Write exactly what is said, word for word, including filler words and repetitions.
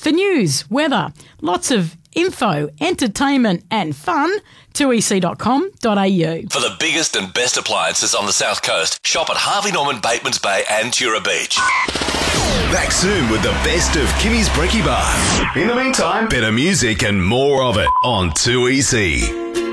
For news, weather, lots of info, entertainment and fun, two e c dot com dot a u. For the biggest and best appliances on the South Coast, shop at Harvey Norman, Batemans Bay and Tura Beach. Back soon with the best of Kimmy's Brekkie Bar. In the meantime, better music and more of it on two E C.